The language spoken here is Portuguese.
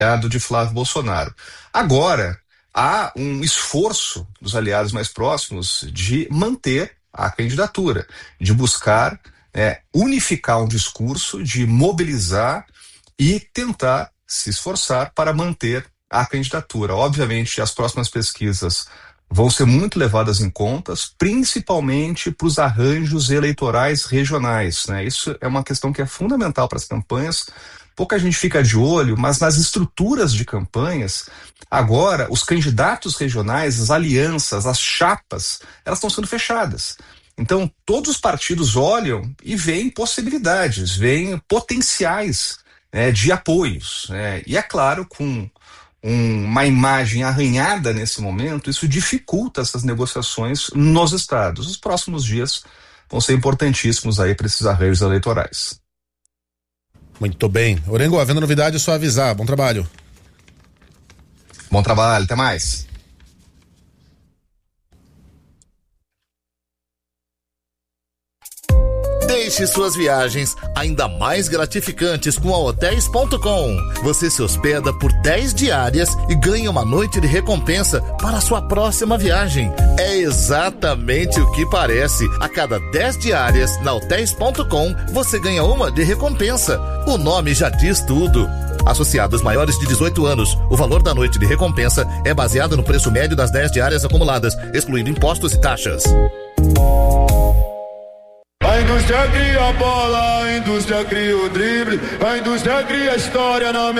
de Flávio Bolsonaro. Agora, há um esforço dos aliados mais próximos de manter a candidatura, de buscar unificar um discurso, de mobilizar e tentar se esforçar para manter a candidatura. Obviamente, as próximas pesquisas vão ser muito levadas em conta, principalmente para os arranjos eleitorais regionais, né? Isso é uma questão que é fundamental para as campanhas. Pouca gente fica de olho, mas nas estruturas de campanhas, agora, os candidatos regionais, as alianças, as chapas, elas estão sendo fechadas. Então, todos os partidos olham e veem possibilidades, veem potenciais de apoios. E é claro, com uma imagem arranhada nesse momento, isso dificulta essas negociações nos estados. Os próximos dias vão ser importantíssimos aí para esses arranjos eleitorais. Muito bem. Orengo, havendo novidade, é só avisar. Bom trabalho. Bom trabalho, até mais. Deixe suas viagens ainda mais gratificantes com a Hotels.com. Você se hospeda por 10 diárias e ganha uma noite de recompensa para a sua próxima viagem. É exatamente o que parece. A cada 10 diárias na Hotels.com, você ganha uma de recompensa. O nome já diz tudo. Associados maiores de 18 anos, o valor da noite de recompensa é baseado no preço médio das 10 diárias acumuladas, excluindo impostos e taxas. A indústria cria a bola, a indústria cria o drible, a indústria cria a história na